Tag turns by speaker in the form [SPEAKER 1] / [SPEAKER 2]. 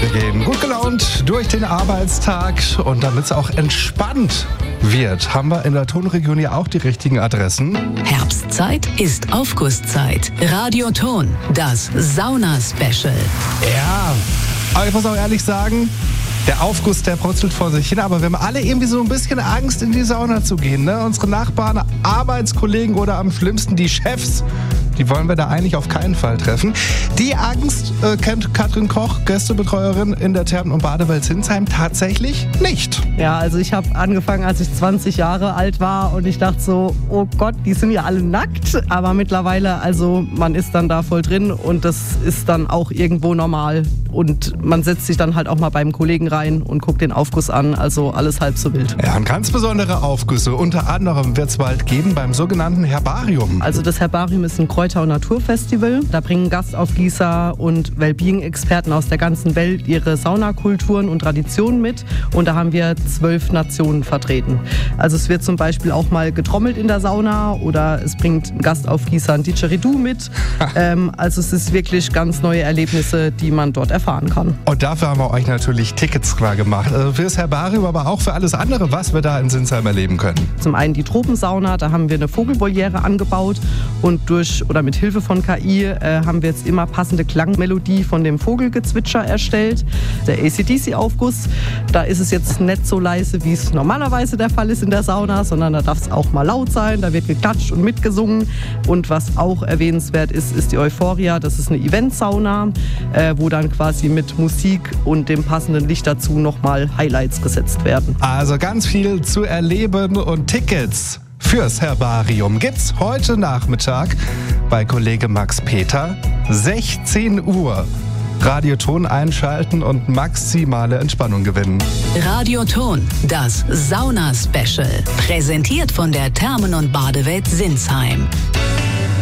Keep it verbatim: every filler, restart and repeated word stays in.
[SPEAKER 1] Wir gehen gut gelaunt durch den Arbeitstag und damit es auch entspannt wird, haben wir in der Tonregion ja auch die richtigen Adressen.
[SPEAKER 2] Herbstzeit ist Aufgusszeit. Radio Ton, das Sauna-Special.
[SPEAKER 1] Ja, aber ich muss auch ehrlich sagen, der Aufguss, der brutzelt vor sich hin, aber wir haben alle irgendwie so ein bisschen Angst, in die Sauna zu gehen. Ne? Unsere Nachbarn, Arbeitskollegen oder am schlimmsten die Chefs, die wollen wir da eigentlich auf keinen Fall treffen. Die Angst äh, kennt Katrin Koch, Gästebetreuerin in der Thermen- und Badewelt Sinsheim, tatsächlich nicht.
[SPEAKER 3] Ja, also ich habe angefangen, als ich zwanzig Jahre alt war und ich dachte so, oh Gott, die sind ja alle nackt. Aber mittlerweile, also man ist dann da voll drin und das ist dann auch irgendwo normal. Und man setzt sich dann halt auch mal beim Kollegen rein und guckt den Aufguss an, also alles halb so wild.
[SPEAKER 1] Ja, und ganz besondere Aufgüsse, unter anderem wird es bald geben beim sogenannten Herbarium.
[SPEAKER 3] Also das Herbarium ist ein Kräuter- und Naturfestival. Da bringen Gastaufgießer und Wellbeing-Experten aus der ganzen Welt ihre Saunakulturen und Traditionen mit. Und da haben wir zwölf Nationen vertreten. Also es wird zum Beispiel auch mal getrommelt in der Sauna oder es bringt ein Gastaufgießer ein Didgeridoo mit. ähm, also es ist wirklich ganz neue Erlebnisse, die man dort erfahren kann.
[SPEAKER 1] Und dafür haben wir euch natürlich Tickets klar gemacht. Also fürs Herbarium, aber auch für alles andere, was wir da in Sinsheim erleben können.
[SPEAKER 3] Zum einen die Tropensauna, da haben wir eine Vogelvoliere angebaut und durch oder mit Hilfe von K I äh, haben wir jetzt immer passende Klangmelodie von dem Vogelgezwitscher erstellt. Der A C D C-Aufguss, da ist es jetzt nicht so leise, wie es normalerweise der Fall ist in der Sauna, sondern da darf es auch mal laut sein, da wird geklatscht und mitgesungen. Und was auch erwähnenswert ist, ist die Euphoria. Das ist eine Eventsauna, äh, wo dann quasi mit Musik und dem passenden Licht dazu nochmal Highlights gesetzt werden.
[SPEAKER 1] Also ganz viel zu erleben und Tickets fürs Herbarium gibt's heute Nachmittag bei Kollege Max Peter, sechzehn Uhr. Radio Ton einschalten und maximale Entspannung gewinnen.
[SPEAKER 2] Radio Ton, das Sauna-Special. Präsentiert von der Thermen- und Badewelt Sinsheim.